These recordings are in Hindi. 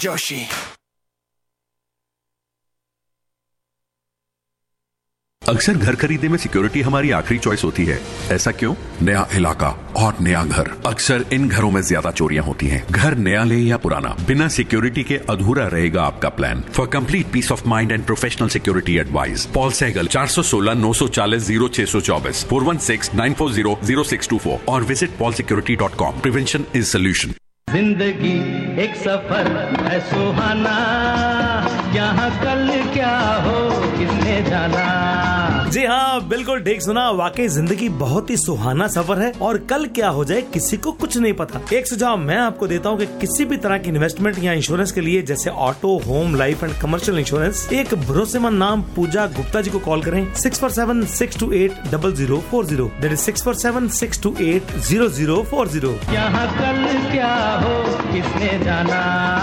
जोशी। अक्सर घर खरीदने में सिक्योरिटी हमारी आखिरी चॉइस होती है। ऐसा क्यों? नया इलाका और नया घर। अक्सर इन घरों में ज्यादा चोरियां होती हैं। घर नया ले या पुराना, बिना सिक्योरिटी के अधूरा रहेगा आपका plan. For complete piece of mind and professional security advice, Paul Sehgal, 416-940-0624, 416-940-0624 और visit paulsecurity.com। Prevention is solution. जिंदगी एक सफर है सुहाना, यहाँ कल क्या हो किसने जाना। जी हाँ, बिल्कुल ठीक सुना। वाकई जिंदगी बहुत ही सुहाना सफर है और कल क्या हो जाए किसी को कुछ नहीं पता। एक सुझाव मैं आपको देता हूँ कि किसी भी तरह की इन्वेस्टमेंट या इंश्योरेंस के लिए, जैसे auto, home, life and commercial insurance, एक भरोसेमंद नाम पूजा गुप्ता जी को कॉल करें। 647-628-0040। That is 647-628-0040। यहाँ कल क्या हो किसने जाना।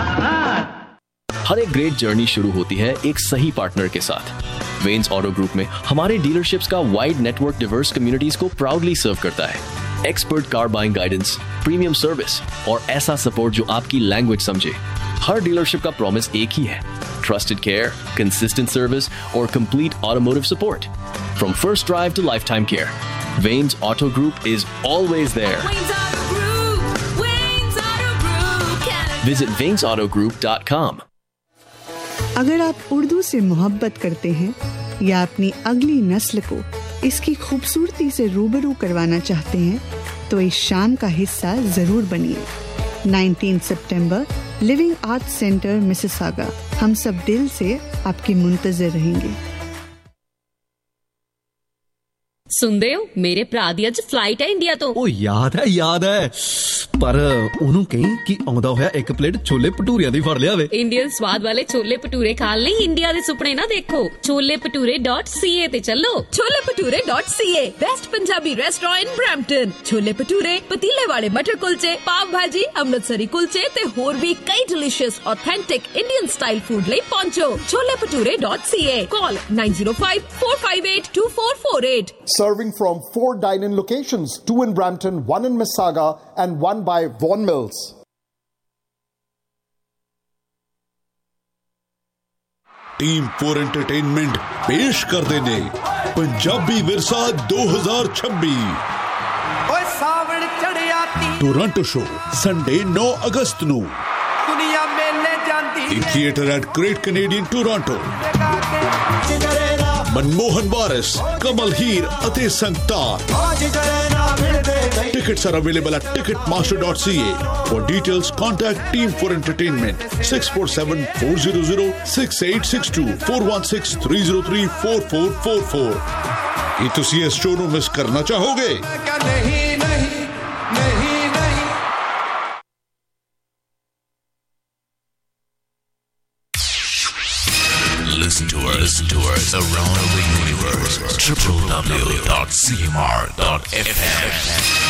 हर एक ग्रेट जर्नी शुरू होती है एक सही पार्टनर के साथ। वेन्स ऑटो ग्रुप में हमारे डीलरशिप्स का वाइड नेटवर्क डिवर्स कम्युनिटीज को प्राउडली सर्व करता है। Expert car buying guidance, premium service और ऐसा सपोर्ट जो आपकी लैंग्वेज समझे। हर डीलरशिप का प्रॉमिस एक ही है, ट्रस्टेड केयर, कंसिस्टेंट सर्विस और complete automotive support. From first drive to life time care, veins auto group is always there. Visit vainsautogroup.com। अगर आप उर्दू से मोहब्बत करते हैं या अपनी अगली नस्ल को इसकी खूबसूरती से रूबरू करवाना चाहते हैं तो इस शाम का हिस्सा जरूर बनिए। 19 सितंबर, लिविंग आर्ट्स सेंटर, मिसिसागा। हम सब दिल से आपकी मुंतज़िर रहेंगे। सुनदे हो, मेरे भरा दी अज फ्लाइट है इंडिया तो। ओ याद है पर ਉਹਨੂੰ ਕਹੀਂ ਕਿ ਆਉਂਦਾ ਹੋਇਆ ਇੱਕ ਪਲੇਟ ਛੋਲੇ ਭਟੂਰਿਆਂ ਦੀ ਫੜ ਲਿਆਵੇ। इंडियन स्वाद वाले छोले भटूरे खान ਲਈ इंडिया ਦੇ ਸੁਪਨੇ ਨਾ ਦੇਖੋ। छोलेभटूरे.ca ਤੇ ਚੱਲੋ। छोलेभटूरे.ca best Punjabi restaurant in Brampton. Chole bhature, पतीले वाले मटर कुलचे, पाव भाजी, अमृतसरी कुलचे ते होर भी कई delicious authentic Indian style food ਲਈ पहुंचो। छोलेभटूरे.ca। Call 905-458-2448। Serving from 4 dine-in locations, 2 in Brampton, 1 in Mississauga and 1 by Vaughan Mills. Team 4 entertainment पेश कर देने Punjabi Virsa 2026 Toronto show Sunday 9 अगस्त ਨੂੰ दुनिया मेले जाती theatre eight great Canadian Toronto. Manmohan वारिस, कमल हीर ਅਤੇ संगतार। Tickets are available at ticketmaster.ca. For details, contact Team 4 Entertainment 647-400-6862 416-303-4444। ये तुसी इस शो ਨੂੰ मिस करना चाहोगे? Listen to us around the universe. www.cmr.fm